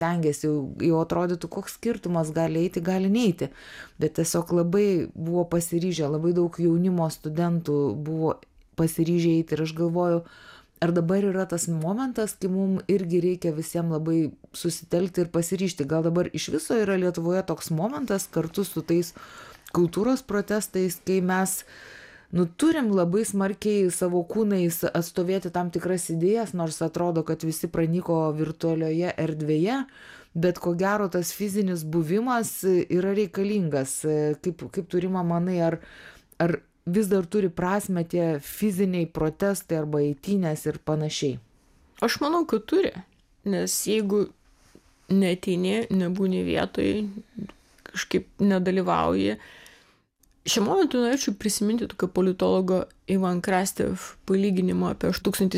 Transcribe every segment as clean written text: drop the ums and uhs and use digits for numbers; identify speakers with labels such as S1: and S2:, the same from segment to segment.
S1: stengiasi, jau atrodytų, koks skirtumas, gali eiti, gali neiti. Bet tiesiog labai buvo pasiryžę, labai daug jaunimo studentų buvo pasiryžę eiti ir aš galvoju, ar dabar yra tas momentas, kai mums irgi reikia visiems labai susitelkti ir pasiryžti. Gal dabar iš viso yra Lietuvoje toks momentas kartu su tais kultūros protestais, kai mes turim labai smarkiai savo kūnais atstovėti tam tikras idėjas, nors atrodo, kad visi pranyko virtualioje erdvėje, bet ko gero tas fizinis buvimas yra reikalingas. Kaip tu, Rima, manai, ar vis dar turi prasmę tie fiziniai protestai arba eitynės ir panašiai?
S2: Aš manau, kad turi, nes jeigu neateini, nebūni vietoj, kažkaip nedalyvauji. Šiuo momentu norėčiau prisiminti tokio politologo Ivan Krastev palyginimą apie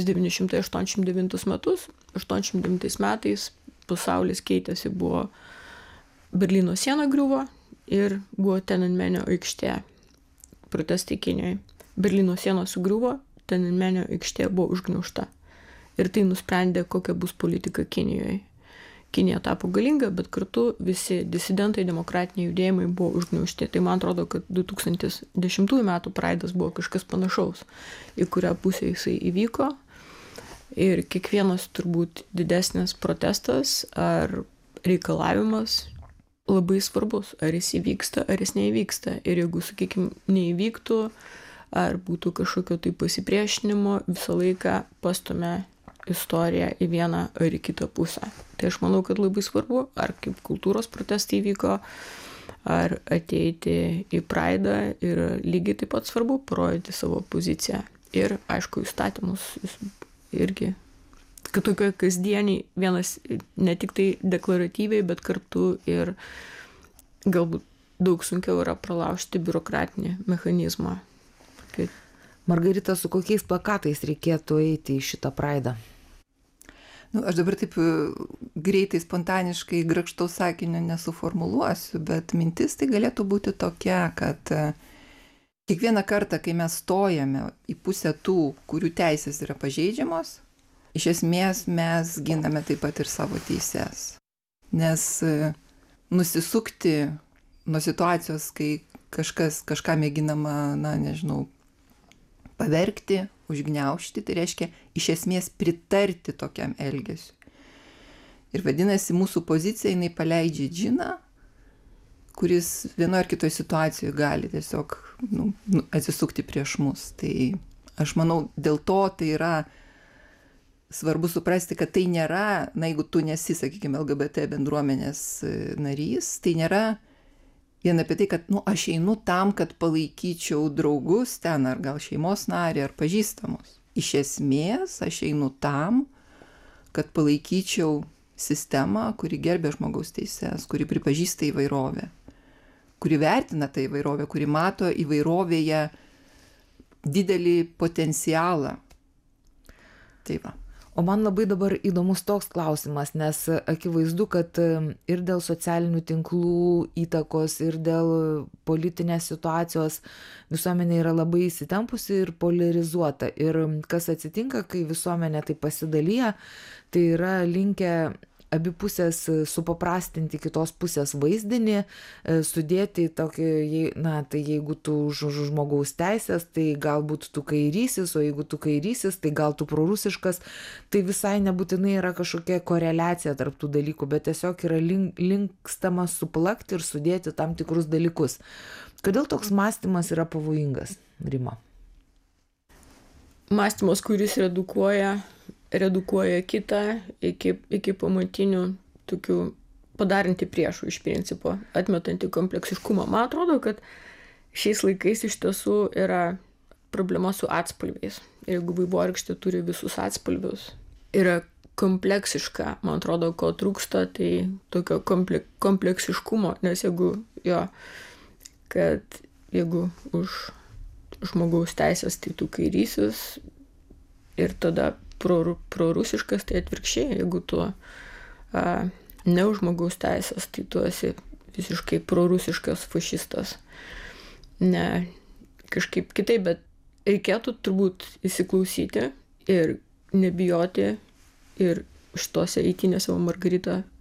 S2: 1989 metus. 89 metais pasaulis keitėsi, buvo Berlyno siena griuvo ir buvo Tiananmenio aikštė. Protestai Kinijoje. Berlyno siena sugriuvo, Tiananmenio aikštė buvo užgniaužta. Ir tai nusprendė, kokia bus politika Kinijoje. Kinija tapo galinga, bet kartu visi disidentai, demokratiniai judėjimai buvo užgniaužti. Tai man atrodo, kad 2010 metų Praidas buvo kažkas panašaus, į kurią pusę jisai įvyko. Ir kiekvienas turbūt didesnis protestas ar reikalavimas labai svarbus, ar jis įvyksta, ar jis neįvyksta. Ir jeigu, sakykime, neįvyktų, ar būtų kažkokio tai pasipriešinimo, visą laiką pastumia istoriją į vieną ar į kitą pusę. Tai aš manau, kad labai svarbu, ar kaip kultūros protestai vyko, ar ateiti į Praidą, ir lygiai taip pat svarbu parodyti savo poziciją. Ir, aišku, įstatymus irgi, kad tokio kasdieniai, vienas ne tik tai deklaratyviai, bet kartu ir galbūt daug sunkiau yra pralaužti biurokratinį mechanizmą.
S1: Margarita, su kokiais plakatais reikėtų eiti į šitą Praidą?
S3: Aš dabar taip greitai, spontaniškai, grakštaus sakinio nesuformuluosiu, bet mintis tai galėtų būti tokia, kad kiekvieną kartą, kai mes stojame į pusę tų, kurių teisės yra pažeidžiamos, iš esmės mes giname taip pat ir savo teises. Nes nusisukti nuo situacijos, kai kažką mėginama, pavergti, užgniaužti, tai reiškia iš esmės pritarti tokiam elgesiu. Ir vadinasi, mūsų pozicija, jinai paleidžia džiną, kuris vienoje ar kitoje situacijoje gali tiesiog atsisukti prieš mus. Tai aš manau, dėl to tai yra svarbu suprasti, kad tai nėra, jeigu tu nesi, sakykime, LGBT bendruomenės narys, tai nėra vien apie tai, kad aš einu tam, kad palaikyčiau draugus ten, ar gal šeimos narį, ar pažįstamus. Iš esmės, aš einu tam, kad palaikyčiau sistemą, kuri gerbia žmogaus teises, kuri pripažįsta įvairovę, kuri vertina tą įvairovę, kuri mato įvairovėje didelį potencialą. Tai va.
S1: O man labai dabar įdomus toks klausimas, nes akivaizdu, kad ir dėl socialinių tinklų įtakos, ir dėl politinės situacijos visuomenė yra labai įsitempusi ir polarizuota. Ir kas atsitinka, kai visuomenė tai pasidalyja, tai yra linkę abi pusės supaprastinti kitos pusės vaizdinį, sudėti tokį, tai jeigu tu už žmogaus teisės, tai galbūt tu kairysis, o jeigu tu kairysis, tai gal tu prorusiškas. Tai visai nebūtinai yra kažkokia koreliacija tarp tų dalykų, bet tiesiog yra linkstama suplakti ir sudėti tam tikrus dalykus. Kodėl toks mąstymas yra pavojingas, Rima?
S2: Mąstymas, kuris redukuoja kitą iki pamatinių tokių padarinti priešų iš principo, atmetanti kompleksiškumą. Man atrodo, kad šiais laikais iš tiesų yra problema su atspalviais. Jeigu vaivorykštė turi visus atspalvius, yra kompleksiška, man atrodo, ko trūksta, tai tokio kompleksiškumo, nes jeigu už žmogaus teisės, tai tu kairysis, ir tada prorusiškas, tai atvirkščiai, jeigu tu ne už žmogaus teisės, tai tu esi visiškai prorusiškas fašistas. Ne, kažkaip kitaip, bet reikėtų turbūt įsiklausyti ir nebijoti, ir šitose eitynėse Margarita